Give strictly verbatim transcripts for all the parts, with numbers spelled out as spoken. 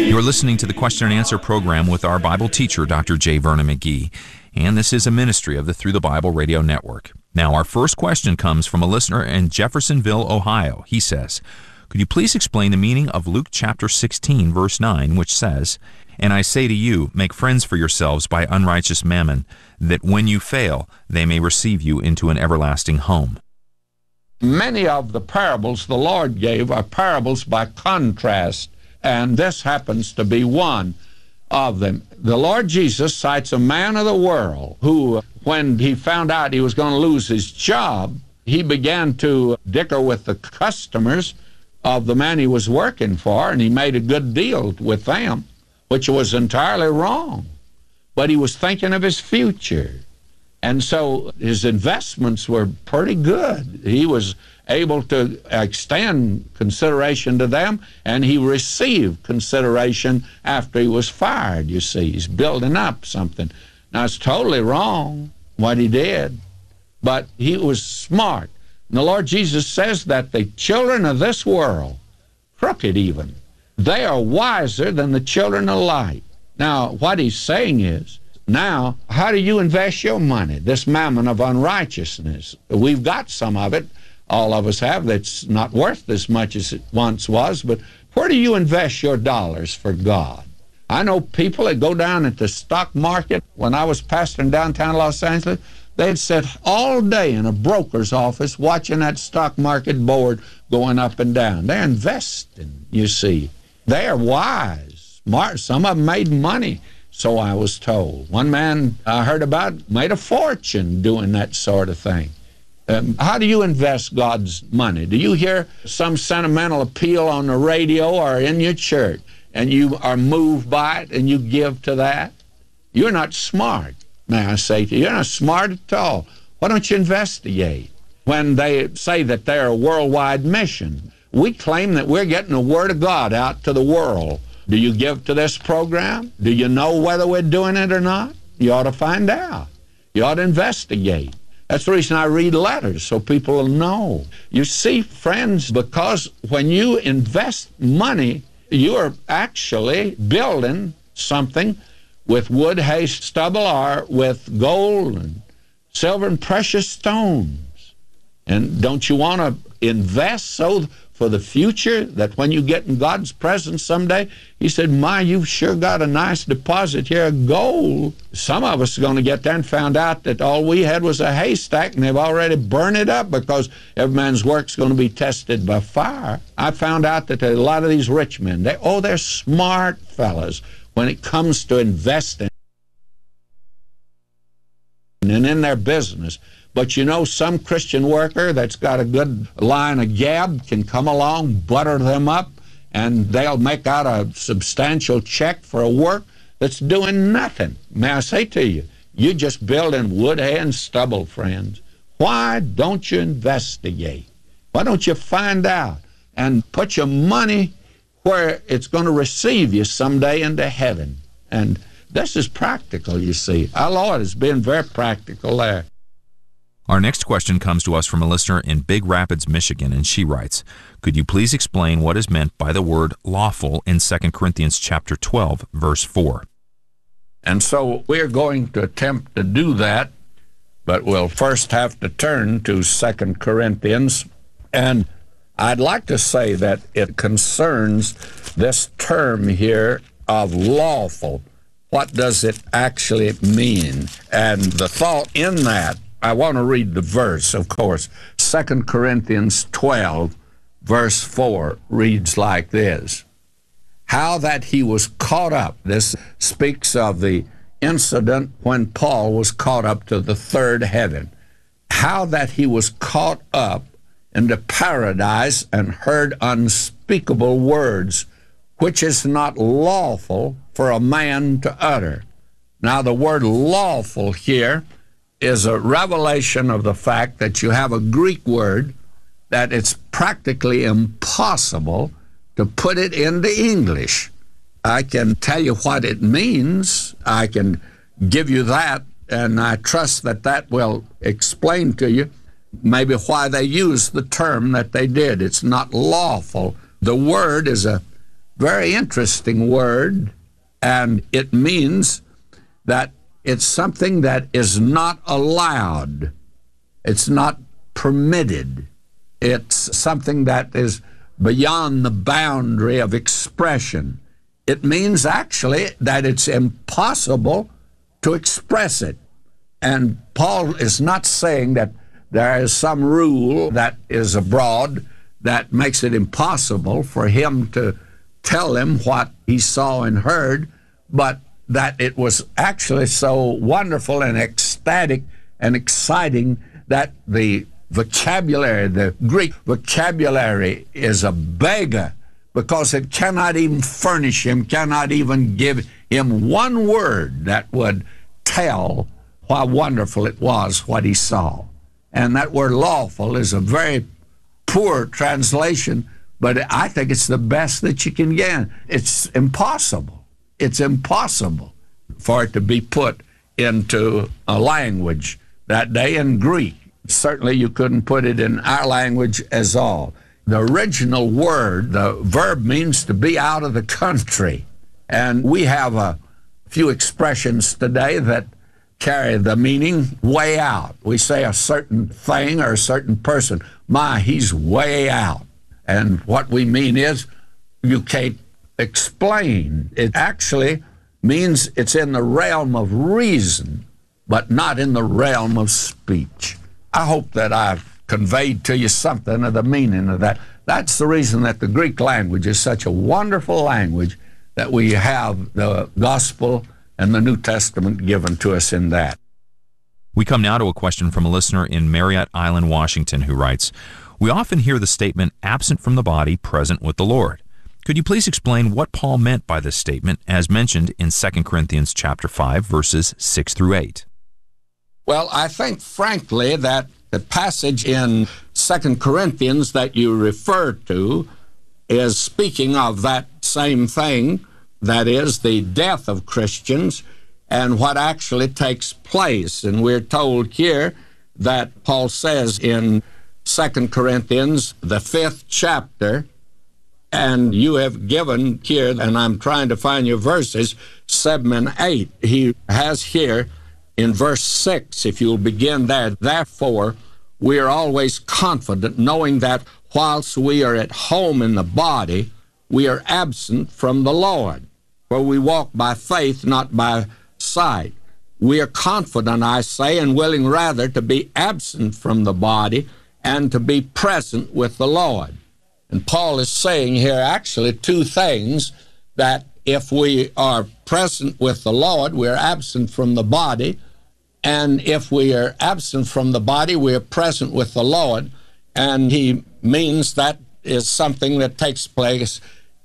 You're listening to the Question and Answer program with our Bible teacher, Doctor J. Vernon McGee, and this is a ministry of the Through the Bible Radio Network. Now, our first question comes from a listener in Jeffersonville, Ohio. He says, could you please explain the meaning of Luke chapter sixteen, verse nine, which says, "And I say to you, make friends for yourselves by unrighteous mammon, that when you fail, they may receive you into an everlasting home." Many of the parables the Lord gave are parables by contrast, and this happens to be one of them. The Lord Jesus cites a man of the world who, when he found out he was going to lose his job, he began to dicker with the customers of the man he was working for, and he made a good deal with them, which was entirely wrong. But he was thinking of his future. And so his investments were pretty good. He was able to extend consideration to them, and he received consideration after he was fired, you see. He's building up something. Now, it's totally wrong what he did, but he was smart. And the Lord Jesus says that the children of this world, crooked even, they are wiser than the children of light. Now, what he's saying is, now, how do you invest your money, this mammon of unrighteousness? We've got some of it, all of us have, that's not worth as much as it once was, but where do you invest your dollars for God? I know people that go down at the stock market. When I was pastoring downtown Los Angeles, they'd sit all day in a broker's office watching that stock market board going up and down. They're investing, you see. They are wise, smart. Some of them made money, so I was told. One man I heard about made a fortune doing that sort of thing. Um, how do you invest God's money? Do you hear some sentimental appeal on the radio or in your church, and you are moved by it and you give to that? You're not smart, may I say to you. You're not smart at all. Why don't you investigate? When they say that they're a worldwide mission, we claim that we're getting the Word of God out to the world. Do you give to this program? Do you know whether we're doing it or not? You ought to find out. You ought to investigate. That's the reason I read letters, so people will know. You see, friends, because when you invest money, you are actually building something with wood, hay, stubble, or with gold and silver and precious stones. And don't you want to invest so for the future, that when you get in God's presence someday, he said, my, you've sure got a nice deposit here of gold. Some of us are going to get there and found out that all we had was a haystack, and they've already burned it up because every man's work's going to be tested by fire. I found out that a lot of these rich men, they, oh, they're smart fellas when it comes to investing and in their business. But you know, some Christian worker that's got a good line of gab can come along, butter them up, and they'll make out a substantial check for a work that's doing nothing. May I say to you, you're just building wood, hay, and stubble, friends. Why don't you investigate? Why don't you find out and put your money where it's going to receive you someday into heaven? And this is practical, you see. Our Lord has been very practical there. Our next question comes to us from a listener in Big Rapids, Michigan, and she writes, could you please explain what is meant by the word lawful in Second Corinthians chapter twelve, verse four? And so we're going to attempt to do that, but we'll first have to turn to Second Corinthians. And I'd like to say that it concerns this term here of lawful. What does it actually mean? And the thought in that, I want to read the verse, of course. Second Corinthians twelve, verse four reads like this. How that he was caught up. This speaks of the incident when Paul was caught up to the third heaven. How that he was caught up into paradise and heard unspeakable words, which is not lawful for a man to utter. Now, the word lawful here is a revelation of the fact that you have a Greek word that it's practically impossible to put it into English. I can tell you what it means. I can give you that, and I trust that that will explain to you maybe why they used the term that they did. It's not lawful. The word is a very interesting word, and it means that it's something that is not allowed. It's not permitted. It's something that is beyond the boundary of expression. It means actually that it's impossible to express it. And Paul is not saying that there is some rule that is abroad that makes it impossible for him to tell him what he saw and heard, but that it was actually so wonderful and ecstatic and exciting that the vocabulary, the Greek vocabulary, is a beggar, because it cannot even furnish him, cannot even give him one word that would tell how wonderful it was what he saw. And that word lawful is a very poor translation, but I think it's the best that you can get. It's impossible. It's impossible for it to be put into a language that day in Greek. Certainly you couldn't put it in our language as all. The original word, the verb, means to be out of the country. And we have a few expressions today that carry the meaning way out. We say a certain thing or a certain person, my, he's way out. And what we mean is you can't explain. It actually means it's in the realm of reason, but not in the realm of speech. I hope that I've conveyed to you something of the meaning of that. That's the reason that the Greek language is such a wonderful language, that we have the gospel and the New Testament given to us in that. We come now to a question from a listener in Marriott Island, Washington, who writes, "We often hear the statement, absent from the body, present with the Lord. Could you please explain what Paul meant by this statement as mentioned in Second Corinthians chapter five, verses six through eight? Well, I think, frankly, that the passage in Second Corinthians that you refer to is speaking of that same thing, that is, the death of Christians and what actually takes place. And we're told here that Paul says in Second Corinthians, the fifth chapter, and you have given here, and I'm trying to find your verses, seven and eight. He has here in verse six, if you'll begin there, therefore, we are always confident, knowing that whilst we are at home in the body, we are absent from the Lord. For we walk by faith, not by sight. We are confident, I say, and willing rather to be absent from the body and to be present with the Lord. And Paul is saying here actually two things, that if we are present with the Lord, we are absent from the body, and if we are absent from the body, we are present with the Lord. And he means that is something that takes place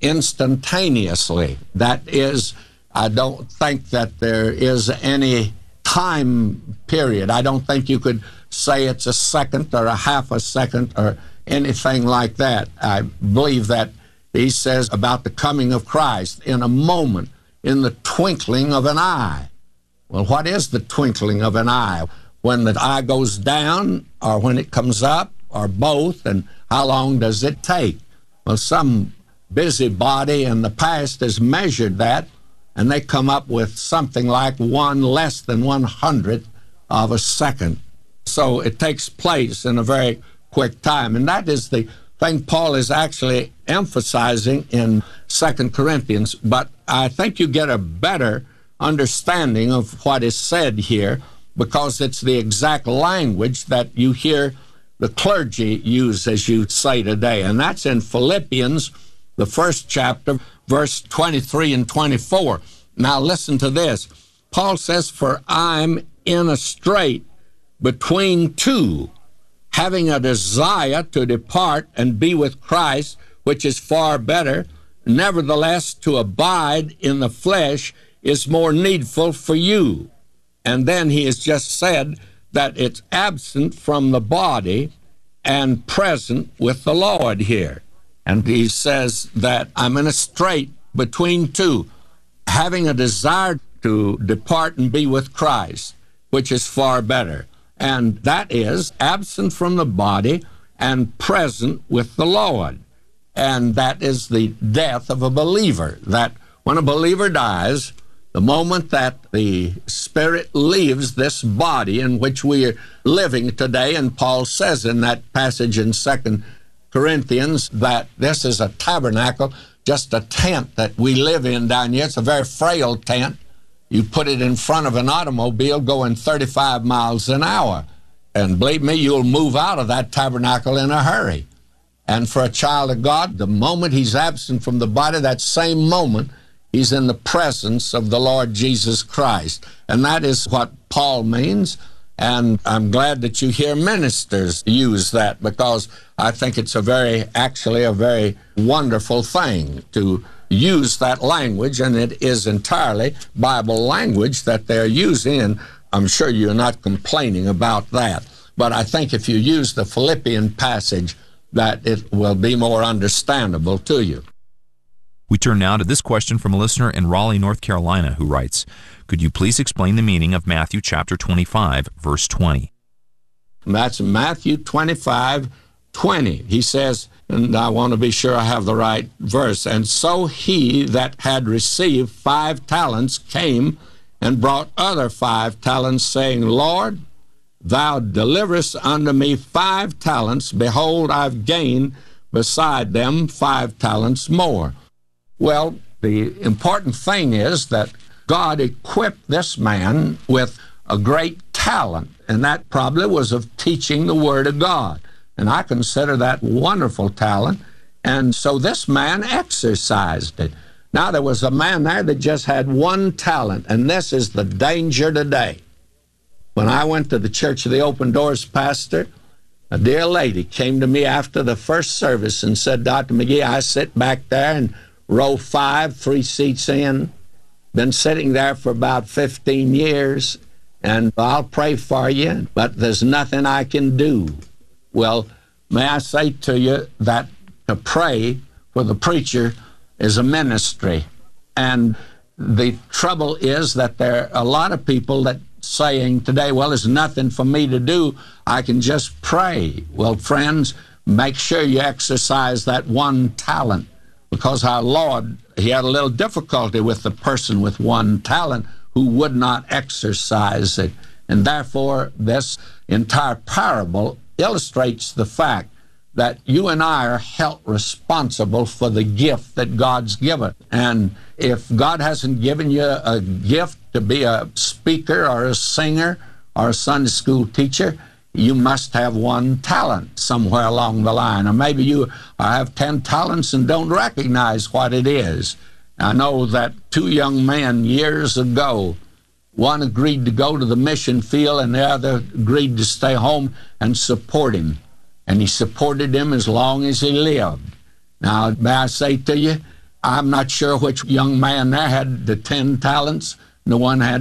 instantaneously. That is, I don't think that there is any time period. I don't think you could say it's a second or a half a second or anything like that. I believe that he says about the coming of Christ in a moment, in the twinkling of an eye. Well, what is the twinkling of an eye? When the eye goes down, or when it comes up, or both, and how long does it take? Well, some busybody in the past has measured that, and they come up with something like one less than one hundredth of a second. So it takes place in a very quick time, and that is the thing Paul is actually emphasizing in Second Corinthians. But I think you get a better understanding of what is said here, because it's the exact language that you hear the clergy use, as you say today, and that's in Philippians, the first chapter, verse twenty-three and twenty-four. Now listen to this. Paul says, "For I'm in a strait between two, having a desire to depart and be with Christ, which is far better. Nevertheless, to abide in the flesh is more needful for you." And then he has just said that it's absent from the body and present with the Lord here. And he says that I'm in a strait between two, having a desire to depart and be with Christ, which is far better. And that is absent from the body and present with the Lord. and that is the death of a believer. That when a believer dies, the moment that the spirit leaves this body in which we are living today, and Paul says in that passage in Second Corinthians that this is a tabernacle, just a tent that we live in down here. It's a very frail tent. You put it in front of an automobile going thirty-five miles an hour, and believe me, you'll move out of that tabernacle in a hurry. And for a child of God, the moment he's absent from the body, that same moment, he's in the presence of the Lord Jesus Christ. And that is what Paul means. And I'm glad that you hear ministers use that, because I think it's a very, actually a very wonderful thing to use that language, and it is entirely Bible language that they're using, and I'm sure you're not complaining about that. But I think if you use the Philippian passage, that it will be more understandable to you. We turn now to this question from a listener in Raleigh, North Carolina, who writes, could you please explain the meaning of Matthew chapter twenty-five, verse twenty? That's Matthew twenty-five, twenty. He says, and I want to be sure I have the right verse, and so he that had received five talents came and brought other five talents, saying, Lord, thou deliverest unto me five talents. Behold, I've gained beside them five talents more. Well, the important thing is that God equipped this man with a great talent, and that probably was of teaching the Word of God. And I consider that wonderful talent. And so this man exercised it. Now, there was a man there that just had one talent, and this is the danger today. When I went to the Church of the Open Doors pastor, a dear lady came to me after the first service and said, Doctor McGee, I sit back there in row five, three seats in, been sitting there for about fifteen years, and I'll pray for you, but there's nothing I can do. Well, may I say to you that to pray for the preacher is a ministry. And the trouble is that there are a lot of people that saying today, well, there's nothing for me to do. I can just pray. Well, friends, make sure you exercise that one talent, because our Lord, he had a little difficulty with the person with one talent who would not exercise it. And therefore, this entire parable illustrates the fact that you and I are held responsible for the gift that God's given. And if God hasn't given you a gift to be a speaker or a singer or a Sunday school teacher, you must have one talent somewhere along the line. Or maybe you have ten talents and don't recognize what it is. I know that two young men years ago, one agreed to go to the mission field and the other agreed to stay home and support him. And he supported him as long as he lived. Now, may I say to you, I'm not sure which young man there had the ten talents, and the one had